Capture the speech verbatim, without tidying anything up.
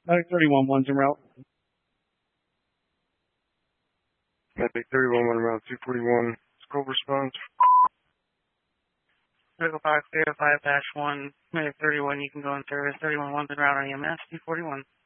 Medic thirty-one, one's en route. Medic thirty-one, one route, two forty-one. Scope response. Vehicle five, zero five dash one, Medic thirty-one, you can go in service. thirty-one, one's en route on E M S, two forty-one.